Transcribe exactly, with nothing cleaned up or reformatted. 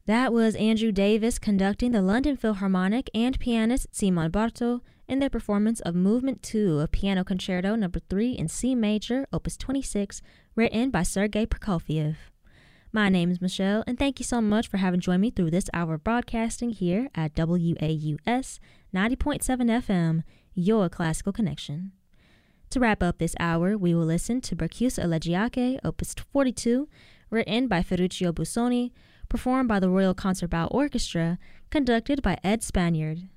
That was Andrew Davis conducting the London Philharmonic and pianist Simon Bartók in their performance of Movement two of Piano Concerto Number three in C Major, Opus twenty-six, written by Sergei Prokofiev. My name is Michelle, and thank you so much for having joined me through this hour of broadcasting here at W A U S ninety point seven F M, your classical connection. To wrap up this hour, we will listen to Berceuse Elegiaca, Opus forty-two, written by Ferruccio Busoni, performed by the Royal Concertgebouw Orchestra, conducted by Ed Spaniard.